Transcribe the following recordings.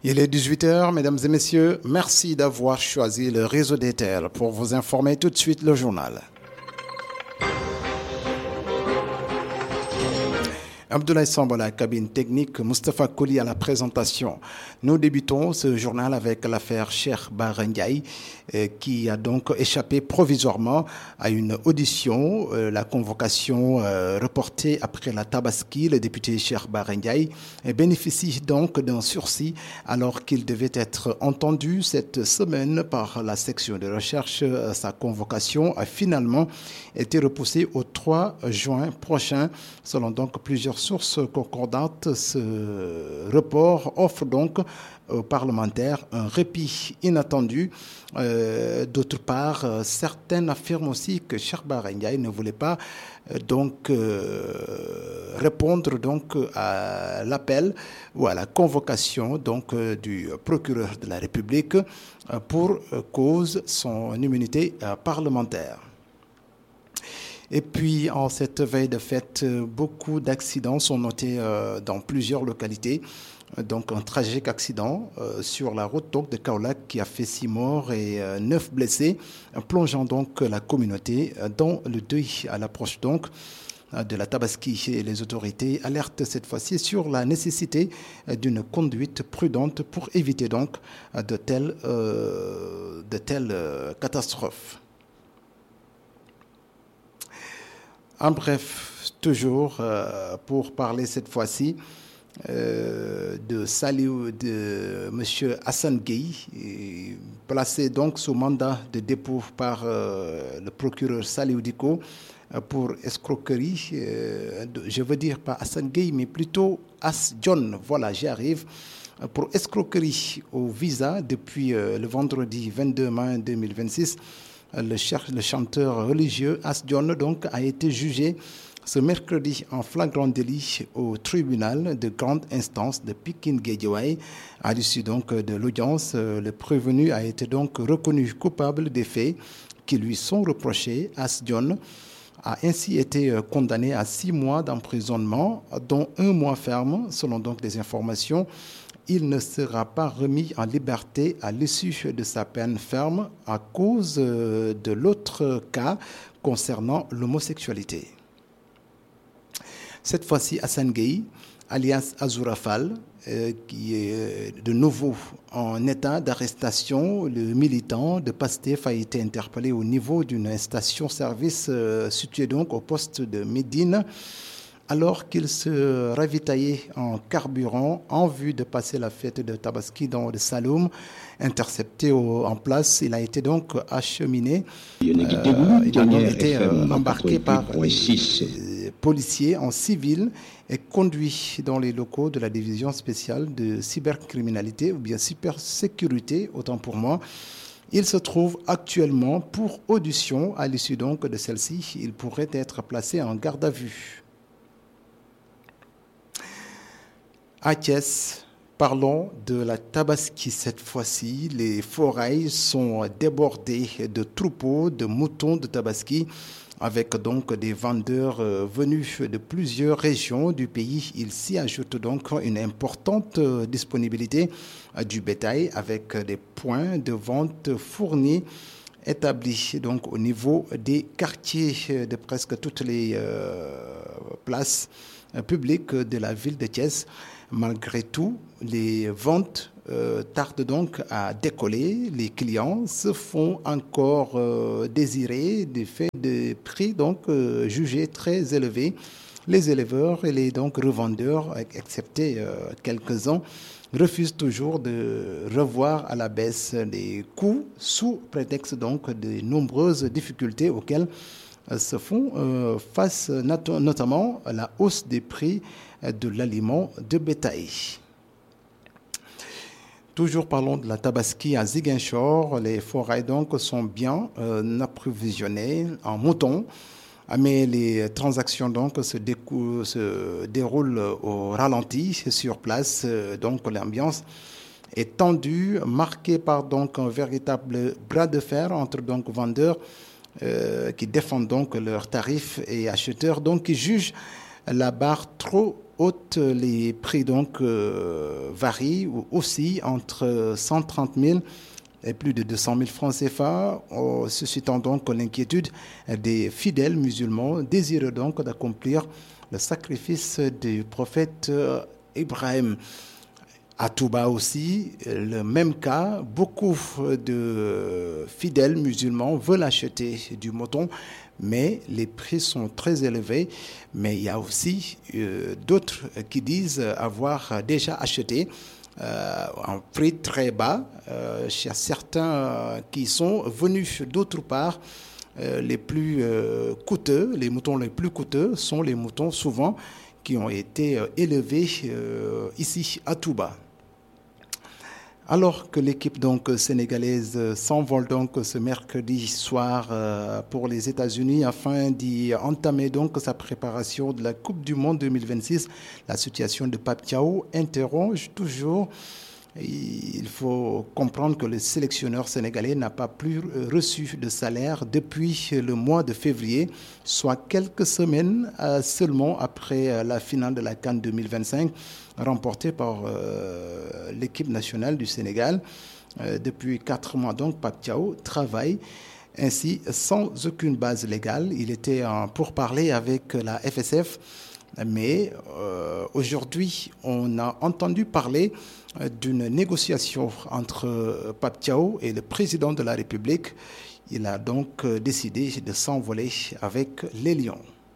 Il est 18h, mesdames et messieurs. Merci d'avoir choisi le réseau d'Etel pour vous informer tout de suite le journal. Abdoulaye Sambo à la cabine technique, Moustapha Koli à la présentation. Nous débutons ce journal avec l'affaire Cheikh Bara Ndiaye qui a donc échappé provisoirement à une audition. La convocation reportée après la Tabaski, le député Cheikh Bara Ndiaye bénéficie donc d'un sursis alors qu'il devait être entendu cette semaine par la section de recherche. Sa convocation a finalement été repoussée au 3 juin prochain, selon donc plusieurs sources concordantes. Ce report offre donc aux parlementaires un répit inattendu. D'autre part, certains affirment aussi que Cheikh Bara Ndiaye ne voulait pas répondre donc à l'appel ou à la convocation donc du procureur de la République pour cause son immunité parlementaire. Et puis, en cette veille de fête, beaucoup d'accidents sont notés dans plusieurs localités. Donc, un tragique accident sur la route donc, de Kaolack qui a fait 6 morts et 9 blessés, plongeant donc la communauté dans le deuil à l'approche donc de la Tabaski. Et les autorités alertent cette fois-ci sur la nécessité d'une conduite prudente pour éviter donc de telles catastrophes. En bref, toujours pour parler cette fois-ci de M. Hassan Gueye, placé donc sous mandat de dépôt par le procureur Saliou Diko pour escroquerie. Je veux dire pas Hassan Gueye, mais plutôt As John. Voilà, j'y arrive. Pour escroquerie au visa depuis le vendredi 22 mai 2026. Le chanteur religieux As John donc a été jugé ce mercredi en flagrant délit au tribunal de grande instance de Pikine-Guédiawaye. À l'issue donc de l'audience, le prévenu a été donc reconnu coupable des faits qui lui sont reprochés. As John a ainsi été condamné à 6 mois d'emprisonnement, dont 1 mois ferme, selon donc des informations. Il ne sera pas remis en liberté à l'issue de sa peine ferme à cause de l'autre cas concernant l'homosexualité. Cette fois-ci, Hassan Gueye, alias Azourafal, qui est de nouveau en état d'arrestation. Le militant de Pastef a été interpellé au niveau d'une station-service située donc au poste de Médine, alors qu'il se ravitaillait en carburant en vue de passer la fête de Tabaski dans le Saloum. Intercepté en place, il a été donc acheminé. Il a été embarqué par policiers en civil et conduit dans les locaux de la division spéciale de cybercriminalité ou bien cybersécurité, autant pour moi. Il se trouve actuellement pour audition. À l'issue donc de celle-ci, il pourrait être placé en garde à vue. À Thiès, parlons de la Tabaski cette fois-ci. Les forêts sont débordées de troupeaux de moutons de Tabaski, avec donc des vendeurs venus de plusieurs régions du pays. Il s'y ajoute donc une importante disponibilité du bétail, avec des points de vente fournis, établis donc au niveau des quartiers de presque toutes les places publiques de la ville de Thiès. Malgré tout, les ventes tardent donc à décoller. Les clients se font encore désirer du fait de prix donc jugés très élevés. Les éleveurs et les donc revendeurs, excepté quelques-uns, refusent toujours de revoir à la baisse les coûts sous prétexte donc de nombreuses difficultés auxquelles se font face notamment à la hausse des prix de l'aliment de bétail. Toujours parlons de la Tabaski à Ziguinchor. Les forêts donc sont bien approvisionnées en moutons, mais les transactions donc se déroulent au ralenti sur place. Donc l'ambiance est tendue, marquée par donc un véritable bras de fer entre donc vendeurs qui défendent donc leurs tarifs et acheteurs donc qui jugent la barre trop haute. Les prix donc varient aussi entre 130 000 et plus de 200 000 francs CFA, suscitant donc l'inquiétude des fidèles musulmans désireux donc d'accomplir le sacrifice du prophète Ibrahim. À Touba aussi, le même cas, beaucoup de fidèles musulmans veulent acheter du mouton, mais les prix sont très élevés. Mais il y a aussi d'autres qui disent avoir déjà acheté un prix très bas chez certains qui sont venus d'autre part. Les plus coûteux, les moutons les plus coûteux sont les moutons souvent qui ont été élevés ici à Touba. Alors que l'équipe donc sénégalaise s'envole donc ce mercredi soir pour les États-Unis afin d'y entamer donc sa préparation de la Coupe du Monde 2026, la situation de Pape Thiaw interroge toujours. Il faut comprendre que le sélectionneur sénégalais n'a pas plus reçu de salaire depuis le mois de février, soit quelques semaines seulement après la finale de la CAN 2025 remportée par l'équipe nationale du Sénégal. Depuis 4 mois donc, Pape Thiaw travaille ainsi sans aucune base légale. Il était en pourparlers avec la FSF. Mais aujourd'hui, on a entendu parler d'une négociation entre Pape Thiaw et le président de la République. Il a donc décidé de s'envoler avec les Lions.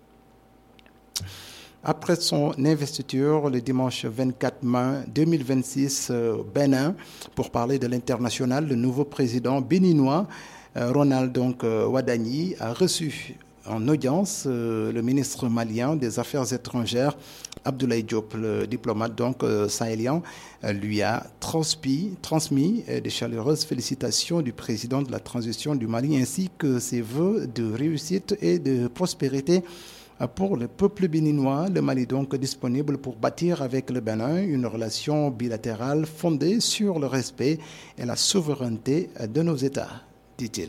Après son investiture le dimanche 24 mai 2026 au Bénin, pour parler de l'international, le nouveau président béninois, Ronald donc Wadani, a reçu en audience le ministre malien des Affaires étrangères, Abdoulaye Diop, le diplomate donc sahélien, lui a transmis des chaleureuses félicitations du président de la transition du Mali ainsi que ses vœux de réussite et de prospérité pour le peuple béninois. Le Mali donc disponible pour bâtir avec le Bénin une relation bilatérale fondée sur le respect et la souveraineté de nos États, dit-il.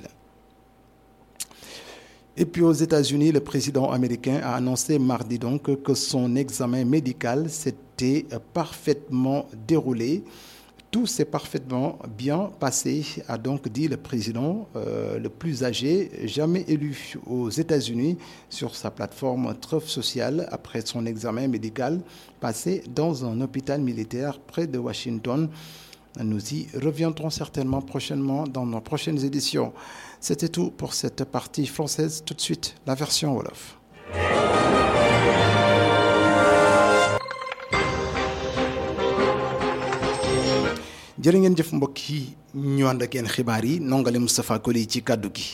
Et puis aux États-Unis, le président américain a annoncé mardi donc que son examen médical s'était parfaitement déroulé. Tout s'est parfaitement bien passé, a donc dit le président le plus âgé jamais élu aux États-Unis sur sa plateforme Truth Social après son examen médical passé dans un hôpital militaire près de Washington. Nous y reviendrons certainement prochainement dans nos prochaines éditions. C'était tout pour cette partie française. Tout de suite, la version Wolof. jërë ngeen jëf mbokk yi ñu ànd ak yéen xibaar yi nongale Moustapha Koli ci kàddu gi.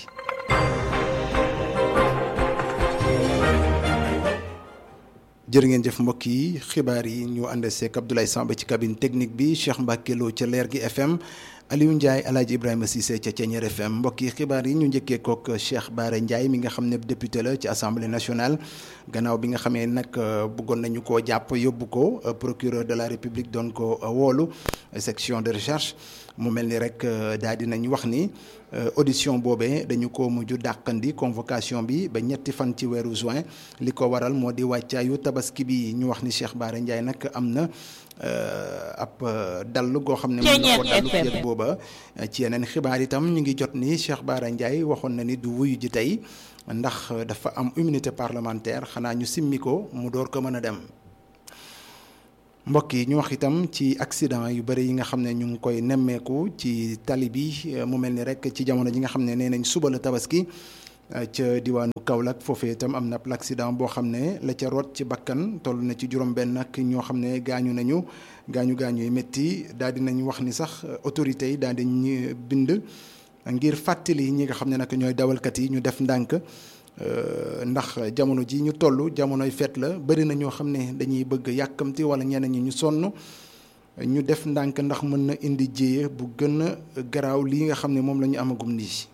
jërë ngeen jëf mbokk yi xibaar yi ñu ànd seek Abdoulaye Samba ci cabine technique bi Cheikh Mbacke Lo ca Leer gi FM Aliou Ndiaye Alaaji Ibrahima Cissé ca Thiéniere FM mbokk yi xibaar yi ñu njëkkee kook Cheikh Bara Ndiaye mi nga xam ne député la ci assemblée nationale gannaaw bi nga xamee nag bëggoon nañu koo jàpp yóbbu ko procureur de la république doon ko woolu section de recherche mu mel ni rek daal di nañ wax ni audition boobee dañu ko mujj dàqandi convocation bi ba ñetti fan ci weeru juin li ko waral moo di wàccaayu tabaski bi ñu wax ni Cheikh Bara Ndiaye nag am na ab dallu goo xam ne mën na ko dallu fiyeeg booba ci yeneen xibaar itam ñu ngi jot ni Cheikh Bara Ndiaye waxoon na ni du wuyu ji tey ndax dafa am immunité parlementaire xanaa ñu simmi ko mu door ko mën a dem. mbokk yi ñu wax itam ci accident yu bëri yi nga xam ne ñu ngi koy nemmeeku ci tali bi mu mel ni rek ci jamono ji nga xam ne nee nañ suba la tabaski ca diwaanu Kaolack foofee itam am na ab accident boo xam ne la ca root ci bakkan toll na ci juróom-benn ak ñoo xam ne gaañu nañu gaañu yu métti daal di nañ wax ni sax autorités yi daal di ñu bind ngir fàttali ñi nga xam ne nag ñooy dawalkat yi ñu def ndànk. Ndax jamono ji ñu toll jamonoy feet la bëri na ñoo xam ne dañuy bëgg yàkkamti wala ñeneen ñi ñu sonn ñu def ndànk ndax mën na indi jéye bu gën a garaaw lii nga xam ne moom la ñu amagum nii.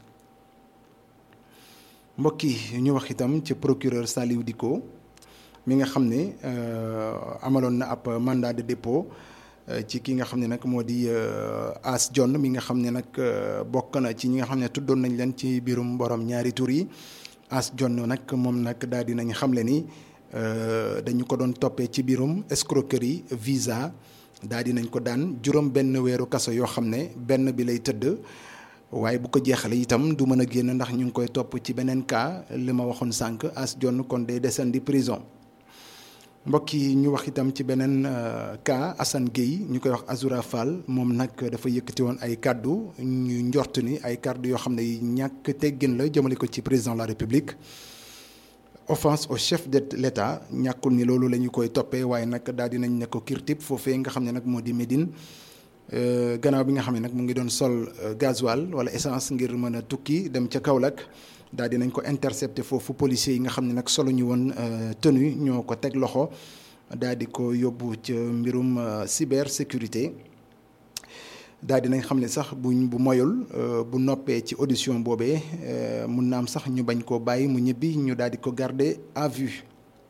mbokk yi ñu wax itam ci procureur Saliou Dicko mi nga xam ne amaloon na ab mandat de dépôt ci ki nga xam ne nag moo di As John mi nga xam ne nag bokk na ci ñi nga xam ne tuddoon nañ leen ci biirum borom ñaari tur yi. As John nag moom nag daal di nañ xamle ni dañu ko doon toppee ci biirum escroquerie visa daal di nañ ko daan juróom benn weeru kaso yoo xam ne benn bi lay tëdd waaye bu ko jeexalee itam du mën a génn ndax ñu ngi koy topp ci beneen cas li ma waxoon sànq as jonn kon day desandi prison. mbokk yi ñu wax itam ci beneen cas Assane Gueye ñu koy wax Azoura Fall moom nag dafa yëkkati woon ay kaddu ñu njort ni ay kaddu yoo xam ne ñàkk teggin la jëmale ko ci président de la République. offense au chef de l'État ñàkkul ni loolu la ñu koy toppee waaye nag daal di nañ ne ko kirtib foofee nga xam ne nag moo di Médine gannaaw bi nga xam ne nag mu ngi doon sol gasoil wala essence ngir mën a tukki dem ca Kaolack daal di nañ ko intercepté foofu policiers yi nga xam ne nag solo ñu woon tenue ñoo ko teg loxo daal di ko yóbbu ca mbirum cybersécurité. daal di nañ xam ne sax bu moyul bu noppee ci audition boobee mun na am sax ñu bañ koo bàyyi mu ñibbi ñu daal di ko garder à vue.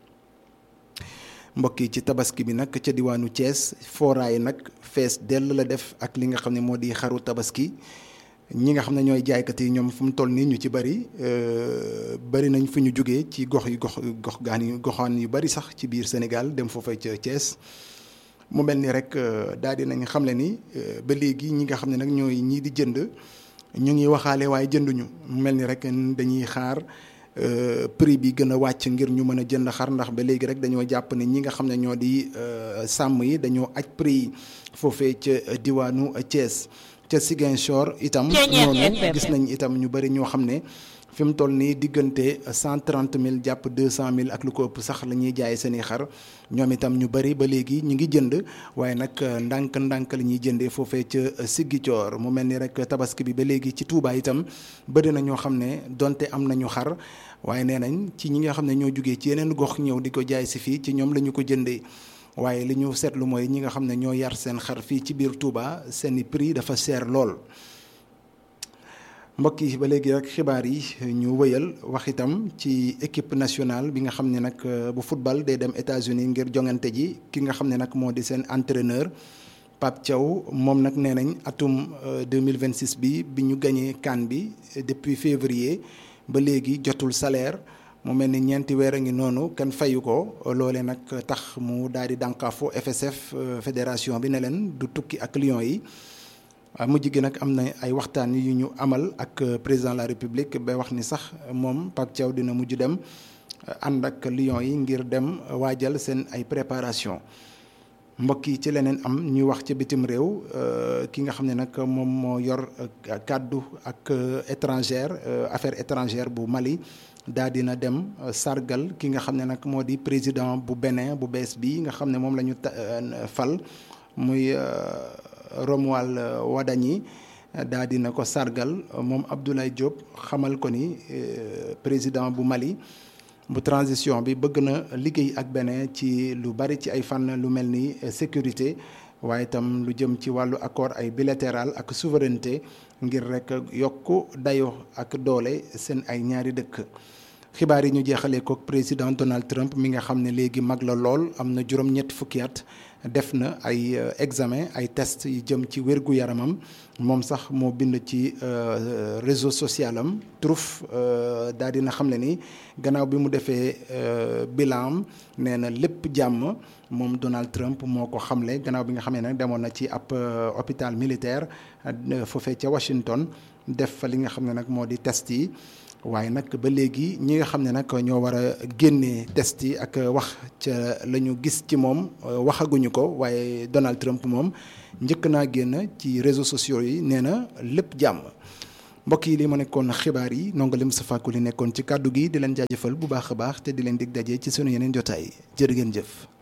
mbokk yi ci tabaski bi nag ca diwaanu Thiès fooraay nag fees dell la def ak li nga xam ne moo di xaru tabaski ñi nga xam ne ñooy jaaykat yi ñoom fu mu toll nii ñu ci bari nañ fu ñu jógee ci goxaan yu bari sax ci biir Sénégal dem foofay ca Thiès. mu mel ni rek daal di nañ xamle ni ba léegi ñi nga xam ne nag ñooy ñii di jënd ñu ngi waxaale waaye jënduñu mu mel ni rek dañuy xaar prix bi gën a wàcc ngir ñu mën a jënd xar ndax ba léegi rek dañoo jàpp ne ñi nga xam ne ñoo di sàmm yi dañoo aj prix yi foofee ca diwaanu Thiès. ca Ziguinchor itam noonu gis nañ itam ñu bari ñoo xam ne fi mu toll nii diggante 130 000 jàpp 200 000 ak lu ko ëpp sax la ñuy jaay seen i xar ñoom itam ñu bari ba léegi ñu ngi jënd waaye nag ndànk-ndànk la ñuy jëndee foofee ca Ziguinchor mu mel ni rek tabaski bi ba léegi ci Touba itam bëri na ñoo xam ne donte am nañu xar waaye nee nañ ci ñi nga xam ne ñoo jugee ci yeneen gox ñëw di ko jaay si fii ci ñoom la ñu ko jëndee. waaye li ñu seetlu mooy ñi nga xam ne ñoo yar seen xar fii ci biir Touba seeni prix dafa seer lool. mbokk yi ba léegi rek xibaar yi ñu wëyal wax itam ci équipe nationale bi nga xam ne nag bu football day dem États-Unis ngir jongante ji ki nga xam ne nag moo di seen entraîneur Pape Thiaw moom nag nee nañ atum 2026 bi ñu gañee CAN bi depuis février ba léegi jotul salaire. mu mel ni ñeenti weer a ngi noonu kenn fayu ko loole nag tax mu daal di dànkaafu FSF fédération bi ne leen du tukki ak Lions yi mujj gi nag am na ay waxtaan yu ñu amal ak président de la République ba wax ni sax moom Pape Thiaw dina mujj dem ànd ak Lions yi ngir dem waajal seen ay préparation. mbokk yi ci leneen am ñuy wax ci bitim réew ki nga xam ne nag moom moo yor kàddu ak affaire étrangère bu Mali daal dina dem sargal ki nga xam ne nag moo di président bu Bénin bu bees bi nga xam ne moom la ñu fal muy Romuald Wadagni daal dina ko sargal moom Abdoulaye Diop xamal ko ni président bu Mali bu transition bi bëgg na liggéey ak Bénin ci lu bari ci ay fànn lu mel ni sécurité waaye itam lu jëm ci wàllu accord ay bilatéral ak souveraineté ngir rek yokk dayo ak doole seen ay ñaari dëkk. xibaar yi ñu jeexalee ko président Donald Trump mi nga xam ne léegi mag la lool am na juróom-ñetti fukki at def na ay examen ay test yi jëm ci wérgu yaramam moom sax moo bind ci réseau social am Truth daal dina xam ne ni gannaaw bi mu defee bilan am nee na lépp jàmm moom Donald Trump moo ko xamle gannaaw bi nga xam ne nag demoon na ci ab hôpital militaire foofee ca Washington def fa li nga xam ne nag moo di test yi. waaye nag ba léegi ñi nga xam ne nag ñoo war a génnee test yi ak wax ca la ñu gis ci moom waxaguñu ko waaye Donald Trump moom njëkk naa génn ci réseaux sociaux yi nee na lépp jàmm. mbokk yi li ma nekkoon xibaar yi nonga lim sa fàkku li nekkoon ci kàddu gi di leen jaajëfal bu baax a baax te di leen dig daje ci sunu yeneen jotaay jërë ngeen jëf.